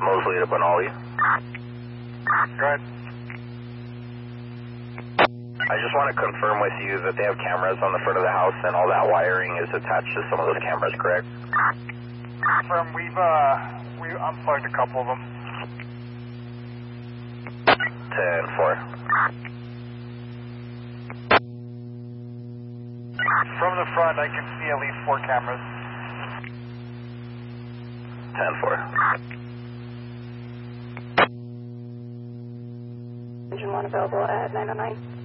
Mosley to Benali. Go ahead. I just want to confirm with you that they have cameras on the front of the house and all that wiring is attached to some of those cameras, correct? Confirm. We've unplugged a couple of them. 10-4. From the front, I can see at least 4 cameras. 10-4. Engine 1 available at 909.